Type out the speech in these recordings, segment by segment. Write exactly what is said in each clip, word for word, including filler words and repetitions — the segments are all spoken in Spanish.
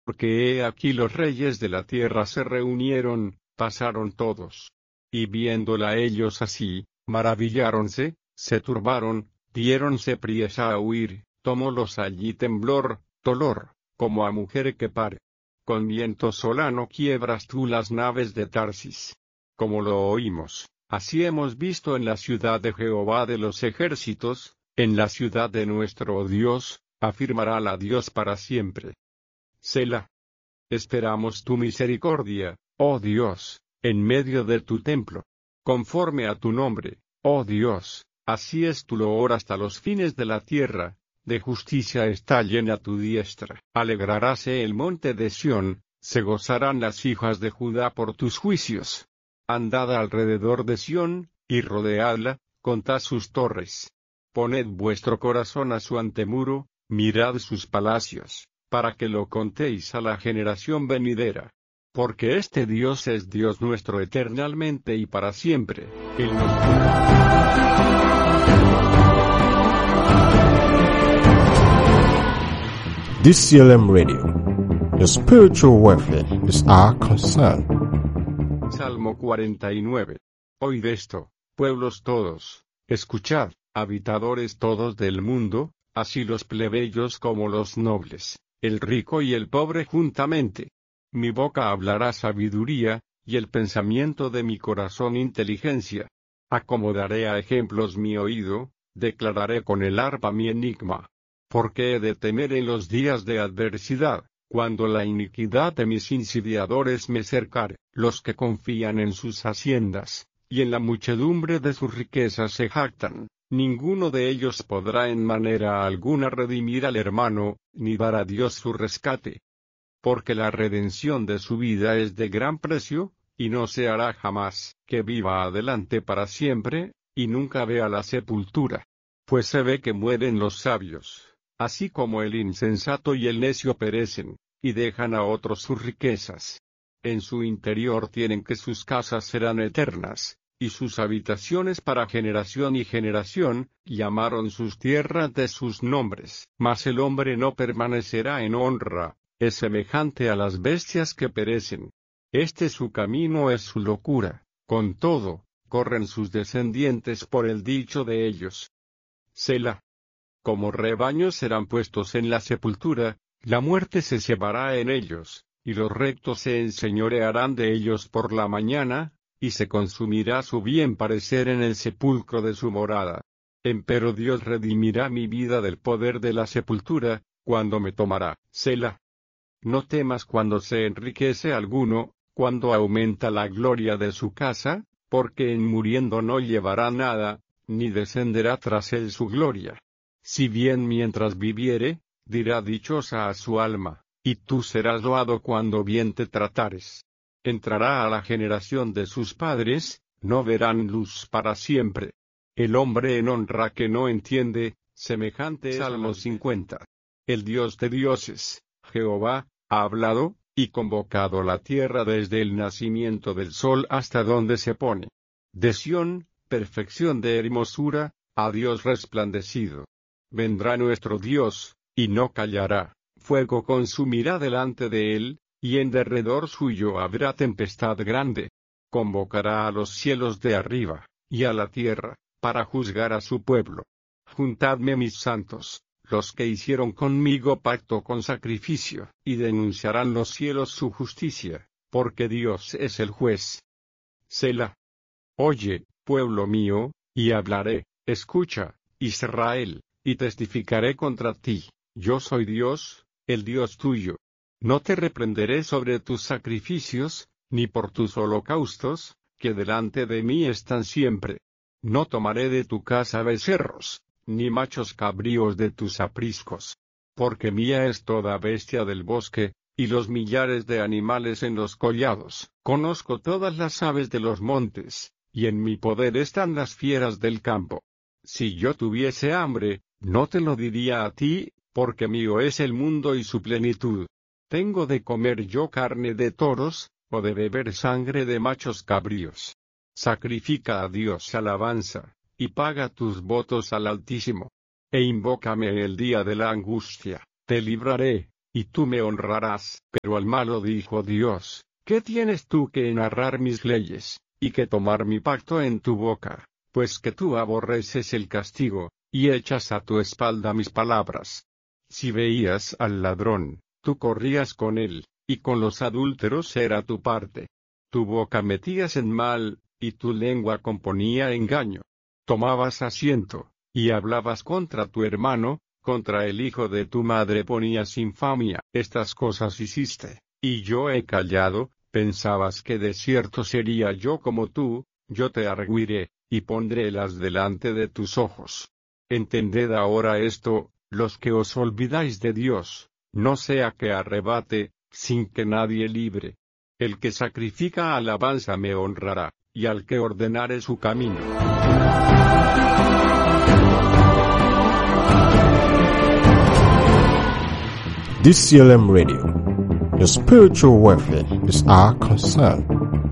Porque he aquí los reyes de la tierra se reunieron, pasaron todos. Y viéndola ellos así, maravilláronse, se turbaron, diéronse priesa a huir, tomólos allí temblor, dolor, como a mujer que pare. Con viento solano quiebras tú las naves de Tarsis. Como lo oímos, así hemos visto en la ciudad de Jehová de los ejércitos, en la ciudad de nuestro Dios, afirmará la Dios para siempre. Selah. Esperamos tu misericordia, oh Dios, en medio de tu templo. Conforme a tu nombre, oh Dios, así es tu loor hasta los fines de la tierra, de justicia está llena tu diestra. Alegraráse el monte de Sión, se gozarán las hijas de Judá por tus juicios. Andad alrededor de Sión, y rodeadla, contad sus torres. Poned vuestro corazón a su antemuro, mirad sus palacios, para que lo contéis a la generación venidera. Porque este Dios es Dios nuestro eternalmente y para siempre. Él nos D C L M Radio. Your spiritual welfare is our concern. Salmo cuarenta y nueve. Oíd esto, pueblos todos, escuchad, habitadores todos del mundo, así los plebeyos como los nobles, el rico y el pobre juntamente. Mi boca hablará sabiduría, y el pensamiento de mi corazón inteligencia. Acomodaré a ejemplos mi oído, declararé con el arpa mi enigma. Porque he de temer en los días de adversidad, cuando la iniquidad de mis insidiadores me cercare, los que confían en sus haciendas, y en la muchedumbre de sus riquezas se jactan, ninguno de ellos podrá en manera alguna redimir al hermano, ni dar a Dios su rescate. Porque la redención de su vida es de gran precio, y no se hará jamás, que viva adelante para siempre, y nunca vea la sepultura. Pues se ve que mueren los sabios, así como el insensato y el necio perecen, y dejan a otros sus riquezas. En su interior tienen que sus casas serán eternas, y sus habitaciones para generación y generación, llamaron sus tierras de sus nombres. Mas el hombre no permanecerá en honra, es semejante a las bestias que perecen. Este su camino es su locura, con todo, corren sus descendientes por el dicho de ellos. Selah. Como rebaños serán puestos en la sepultura, la muerte se cebará en ellos, y los rectos se enseñorearán de ellos por la mañana, y se consumirá su bien parecer en el sepulcro de su morada. Empero Dios redimirá mi vida del poder de la sepultura, cuando me tomará. Selah. No temas cuando se enriquece alguno, cuando aumenta la gloria de su casa, porque en muriendo no llevará nada, ni descenderá tras él su gloria. Si bien mientras viviere, dirá dichosa a su alma, y tú serás loado cuando bien te tratares. Entrará a la generación de sus padres, no verán luz para siempre. El hombre en honra que no entiende, semejante es Salmo cincuenta. El Dios de dioses, Jehová, ha hablado, y convocado la tierra desde el nacimiento del sol hasta donde se pone. De Sión, perfección de hermosura, a Dios resplandecido. Vendrá nuestro Dios, y no callará, fuego consumirá delante de él, y en derredor suyo habrá tempestad grande. Convocará a los cielos de arriba, y a la tierra, para juzgar a su pueblo. Juntadme mis santos, los que hicieron conmigo pacto con sacrificio, y denunciarán los cielos su justicia, porque Dios es el juez. Selah. Oye, pueblo mío, y hablaré, escucha, Israel, y testificaré contra ti, yo soy Dios, el Dios tuyo. No te reprenderé sobre tus sacrificios, ni por tus holocaustos, que delante de mí están siempre. No tomaré de tu casa becerros, ni machos cabríos de tus apriscos. Porque mía es toda bestia del bosque, y los millares de animales en los collados. Conozco todas las aves de los montes, y en mi poder están las fieras del campo. Si yo tuviese hambre, no te lo diría a ti, porque mío es el mundo y su plenitud. ¿Tengo de comer yo carne de toros, o de beber sangre de machos cabríos? Sacrifica a Dios alabanza, y paga tus votos al Altísimo. E invócame en el día de la angustia, te libraré, y tú me honrarás. Pero al malo dijo Dios: ¿Qué tienes tú que narrar mis leyes, y que tomar mi pacto en tu boca? Pues que tú aborreces el castigo, y echas a tu espalda mis palabras. Si veías al ladrón, tú corrías con él, y con los adúlteros era tu parte. Tu boca metías en mal, y tu lengua componía engaño. Tomabas asiento, y hablabas contra tu hermano, contra el hijo de tu madre ponías infamia. Estas cosas hiciste, y yo he callado. Pensabas que de cierto sería yo como tú. Yo te argüiré, y pondrélas delante de tus ojos. Entended ahora esto, los que os olvidáis de Dios, no sea que arrebate, sin que nadie libre. El que sacrifica alabanza me honrará, y al que ordenare su camino. D C L M Radio. Your spiritual welfare is our concern.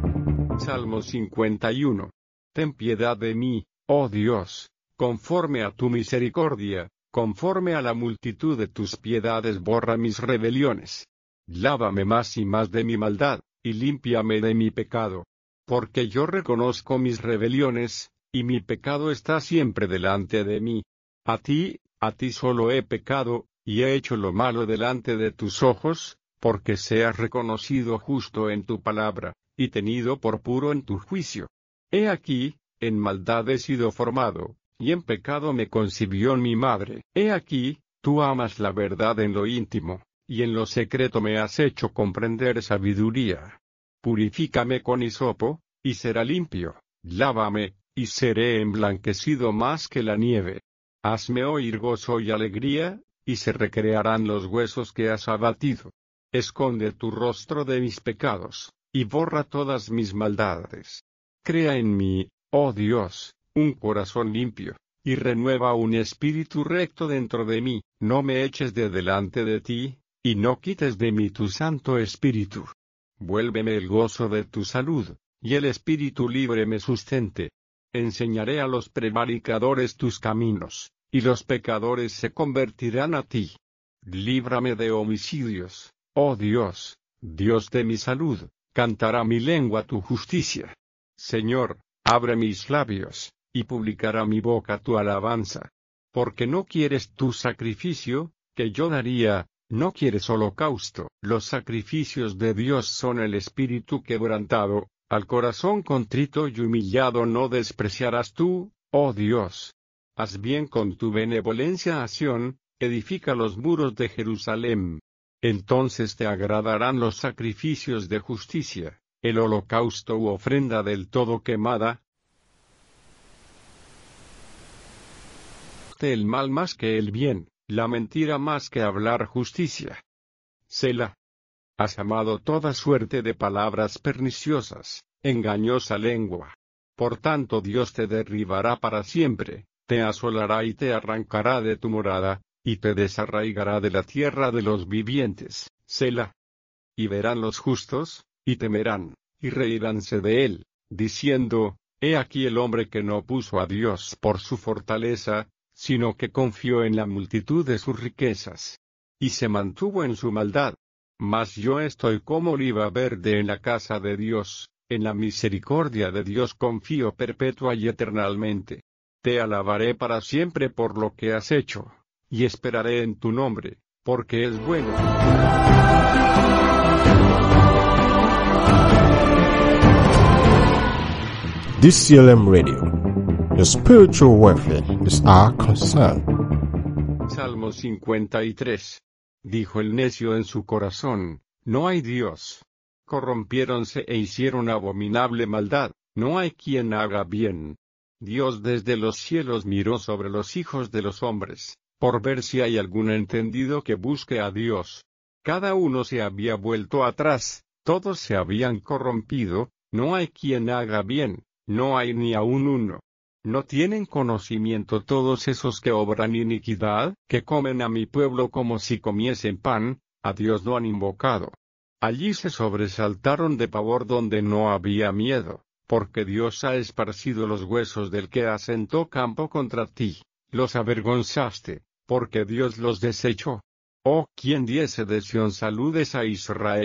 Salmo cincuenta y uno. Ten piedad de mí, oh Dios, conforme a tu misericordia, conforme a la multitud de tus piedades borra mis rebeliones. Lávame más y más de mi maldad, y límpiame de mi pecado. Porque yo reconozco mis rebeliones, y mi pecado está siempre delante de mí. A ti, a ti solo he pecado, y he hecho lo malo delante de tus ojos, porque seas reconocido justo en tu palabra, y tenido por puro en tu juicio. He aquí, en maldad he sido formado, y en pecado me concibió mi madre. He aquí, tú amas la verdad en lo íntimo, y en lo secreto me has hecho comprender sabiduría. Purifícame con hisopo, y será limpio. Lávame, y seré emblanquecido más que la nieve. Hazme oír gozo y alegría, y se recrearán los huesos que has abatido. Esconde tu rostro de mis pecados, y borra todas mis maldades. Crea en mí, oh Dios, un corazón limpio, y renueva un espíritu recto dentro de mí. No me eches de delante de ti, y no quites de mí tu santo espíritu. Vuélveme el gozo de tu salud, y el espíritu libre me sustente. Enseñaré a los prevaricadores tus caminos, y los pecadores se convertirán a ti. Líbrame de homicidios, oh Dios, Dios de mi salud, cantará mi lengua tu justicia. Señor, abre mis labios, y publicará mi boca tu alabanza. Porque no quieres tu sacrificio, que yo daría, no quieres holocausto. Los sacrificios de Dios son el espíritu quebrantado, al corazón contrito y humillado no despreciarás tú, oh Dios. Haz bien con tu benevolencia a Sión, edifica los muros de Jerusalén. Entonces te agradarán los sacrificios de justicia, el holocausto u ofrenda del todo quemada. El mal más que el bien, la mentira más que hablar justicia. Selah. Has amado toda suerte de palabras perniciosas, engañosa lengua. Por tanto Dios te derribará para siempre, te asolará y te arrancará de tu morada, y te desarraigará de la tierra de los vivientes. Selah. Y verán los justos, y temerán, y reiránse de él, diciendo: He aquí el hombre que no puso a Dios por su fortaleza, sino que confió en la multitud de sus riquezas. Y se mantuvo en su maldad. Mas yo estoy como oliva verde en la casa de Dios, en la misericordia de Dios confío perpetua y eternalmente. Te alabaré para siempre por lo que has hecho, y esperaré en tu nombre, porque es bueno. D C L M Radio. Your spiritual welfare is our concern. Salmo cincuenta y tres. Dijo el necio en su corazón: No hay Dios. Corrompiéronse e hicieron abominable maldad, no hay quien haga bien. Dios desde los cielos miró sobre los hijos de los hombres, por ver si hay algún entendido que busque a Dios. Cada uno se había vuelto atrás, todos se habían corrompido, no hay quien haga bien, no hay ni aun uno. ¿No tienen conocimiento todos esos que obran iniquidad, que comen a mi pueblo como si comiesen pan? A Dios no han invocado. Allí se sobresaltaron de pavor donde no había miedo, porque Dios ha esparcido los huesos del que asentó campo contra ti. Los avergonzaste, porque Dios los desechó. Oh, quien diese de Sión saludes a Israel.